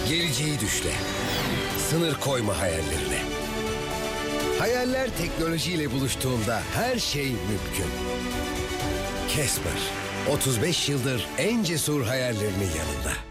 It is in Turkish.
Geleceği düşle. Sınır koyma hayallerine. Hayaller teknolojiyle buluştuğunda her şey mümkün. Casper, 35 yıldır en cesur hayallerinin yanında.